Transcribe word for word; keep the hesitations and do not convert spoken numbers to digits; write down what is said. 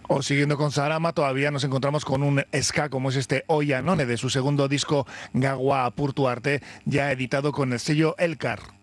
O siguiendo con Sarama, todavía nos encontramos con un ska como es este Oia None, de su segundo disco Gaua Apurtu Arte, ya editado con el sello Elkar.